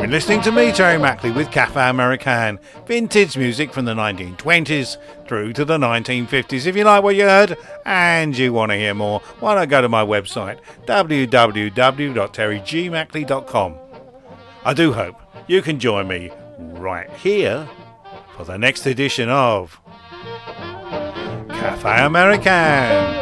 You've been listening to me, Terry Mackley, with Cafe American. Vintage music from the 1920s through to the 1950s. If you like what you heard and you want to hear more, why not go to my website, www.terrygmackley.com. I do hope you can join me right here for the next edition of Cafe American.